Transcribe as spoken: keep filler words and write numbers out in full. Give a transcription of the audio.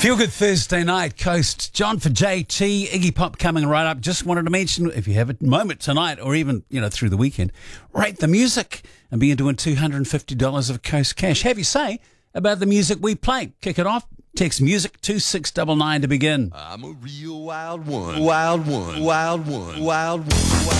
Feel Good Thursday night, Coast. John for J T, Iggy Pop coming right up. Just wanted to mention, if you have a moment tonight or even, you know, through the weekend, rate the music and be into two hundred fifty dollars of Coast cash. Have your say about the music we play. Kick it off. Text music two six nine nine to begin. I'm a real wild one. Wild one. Wild one. Wild one. Wild one.